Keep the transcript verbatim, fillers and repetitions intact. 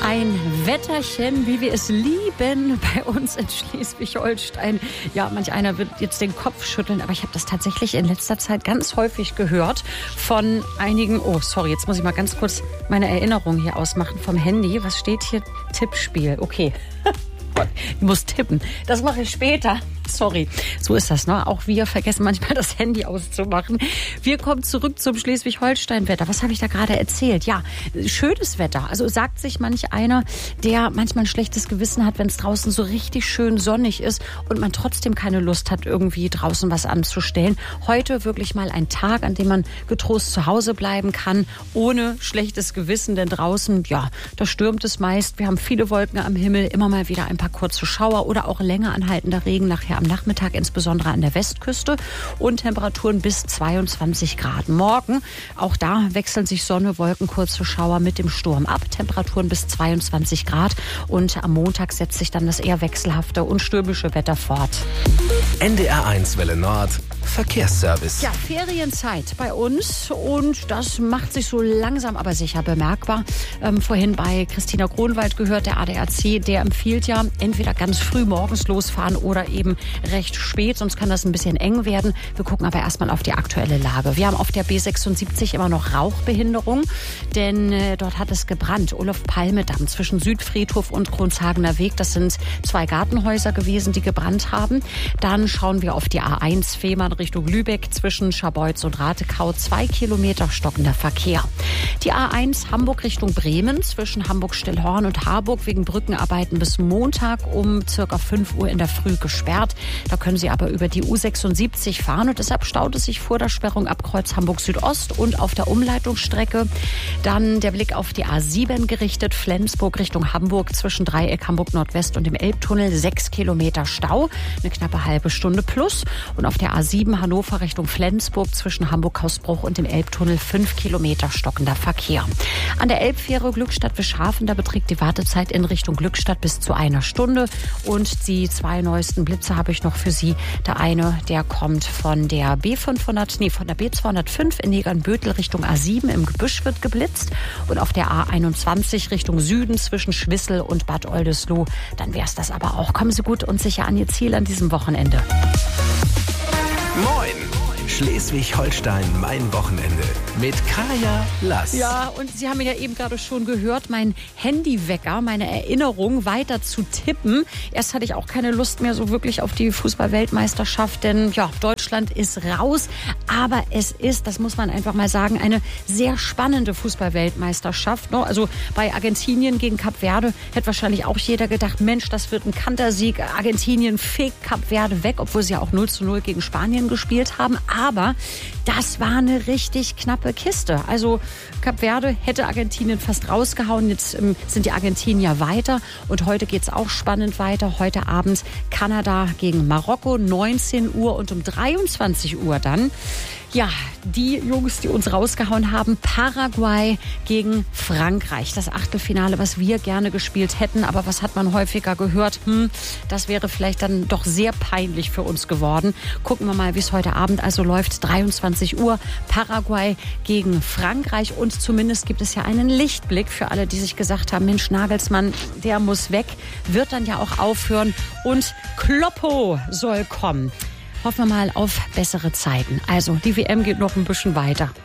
Ein Wetterchen, wie wir es lieben bei uns in Schleswig-Holstein. Ja, manch einer wird jetzt den Kopf schütteln, aber ich habe das tatsächlich in letzter Zeit ganz häufig gehört von einigen... Oh, sorry, jetzt muss ich mal ganz kurz meine Erinnerung hier ausmachen vom Handy. Was steht hier? Tippspiel. Okay. Ich muss tippen. Das mache ich später. Sorry. So ist das, ne? Auch wir vergessen manchmal das Handy auszumachen. Wir kommen zurück zum Schleswig-Holstein-Wetter. Was habe ich da gerade erzählt? Ja, schönes Wetter. Also sagt sich manch einer, der manchmal ein schlechtes Gewissen hat, wenn es draußen so richtig schön sonnig ist und man trotzdem keine Lust hat, irgendwie draußen was anzustellen. Heute wirklich mal ein Tag, an dem man getrost zu Hause bleiben kann, ohne schlechtes Gewissen, denn draußen, ja, da stürmt es meist. Wir haben viele Wolken am Himmel, immer mal wieder ein paar kurze Schauer oder auch länger anhaltender Regen nachher am Nachmittag, insbesondere an der Westküste, und Temperaturen bis zweiundzwanzig Grad. Morgen, auch da wechseln sich Sonne, Wolken, kurze Schauer mit dem Sturm ab. Temperaturen bis zweiundzwanzig Grad und am Montag setzt sich dann das eher wechselhafte und stürmische Wetter fort. N D R eins Welle Nord, Verkehrsservice. Ja, Ferienzeit bei uns und das macht sich so langsam aber sicher bemerkbar. Ähm, vorhin bei Christina Kronwald gehört, der A D A C, der empfiehlt ja entweder ganz früh morgens losfahren oder eben recht spät, sonst kann das ein bisschen eng werden. Wir gucken aber erstmal auf die aktuelle Lage. Wir haben auf der B sechsundsiebzig immer noch Rauchbehinderung, denn äh, dort hat es gebrannt. Olof-Palme-Damm zwischen Südfriedhof und Kronshagener Weg. Das sind zwei Gartenhäuser gewesen, die gebrannt haben. Dann schauen wir auf die A eins Fehmarn Richtung Lübeck zwischen Scharbeutz und Ratekau. Zwei Kilometer stockender Verkehr. Die A eins Hamburg Richtung Bremen zwischen Hamburg-Stillhorn und Harburg wegen Brückenarbeiten bis Montag um circa fünf Uhr in der Früh gesperrt. Da können Sie aber über die U sechsundsiebzig fahren und deshalb staut es sich vor der Sperrung ab Kreuz Hamburg Südost und auf der Umleitungsstrecke. Dann der Blick auf die A sieben gerichtet, Flensburg Richtung Hamburg zwischen Dreieck Hamburg Nordwest und dem Elbtunnel. Sechs Kilometer Stau, eine knappe halbe Stunde plus. Und auf der A sieben Hannover Richtung Flensburg zwischen Hamburg-Hausbruch und dem Elbtunnel fünf Kilometer stockender Verkehr. An der Elbfähre Glückstadt-Wischhafen, da beträgt die Wartezeit in Richtung Glückstadt bis zu einer Stunde. Und die zwei neuesten Blitze habe ich noch für Sie. Der eine, der kommt von der B fünfhundert, nee, von der B zweihundertfünf in Negernbötel Richtung A sieben. Im Gebüsch wird geblitzt. Und auf der A einundzwanzig Richtung Süden zwischen Schwissel und Bad Oldesloe. Dann wäre es das aber auch. Kommen Sie gut und sicher an Ihr Ziel an diesem Wochenende. Moin! Schleswig-Holstein, mein Wochenende mit Kaya Lass. Ja, und Sie haben ja eben gerade schon gehört, mein Handywecker, meine Erinnerung weiter zu tippen. Erst hatte ich auch keine Lust mehr so wirklich auf die Fußball-Weltmeisterschaft, denn ja, Deutschland ist raus. Aber es ist, das muss man einfach mal sagen, eine sehr spannende Fußball-Weltmeisterschaft. Also bei Argentinien gegen Kap Verde hätte wahrscheinlich auch jeder gedacht, Mensch, das wird ein Kantersieg. Argentinien fegt Kap Verde weg, obwohl sie ja auch null zu null gegen Spanien gespielt haben. Aber das war eine richtig knappe Kiste. Also Kap Verde hätte Argentinien fast rausgehauen. Jetzt ähm, sind die Argentinier weiter. Und heute geht es auch spannend weiter. Heute Abend Kanada gegen Marokko, neunzehn Uhr und um dreiundzwanzig Uhr dann. Ja, die Jungs, die uns rausgehauen haben, Paraguay gegen Frankreich. Das Achtelfinale, was wir gerne gespielt hätten. Aber was hat man häufiger gehört? Hm, das wäre vielleicht dann doch sehr peinlich für uns geworden. Gucken wir mal, wie es heute Abend also läuft. dreiundzwanzig Uhr, Paraguay gegen Frankreich. Und zumindest gibt es ja einen Lichtblick für alle, die sich gesagt haben, Mensch, Nagelsmann, der muss weg. Wird dann ja auch aufhören. Und Kloppo soll kommen. Hoffen wir mal auf bessere Zeiten. Also, die W M geht noch ein bisschen weiter.